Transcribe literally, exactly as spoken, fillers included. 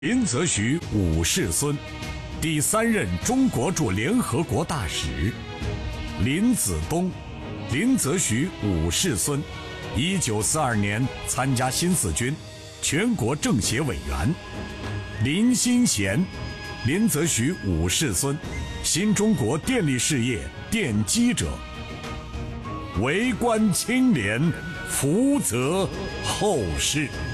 林则徐五世孙，第三任中国驻联合国大使。林子东，林则徐五世孙，一九四二年参加新四军，全国政协委员。林新贤，林则徐五世孙，新中国电力事业奠基者。为官清廉，福泽后世。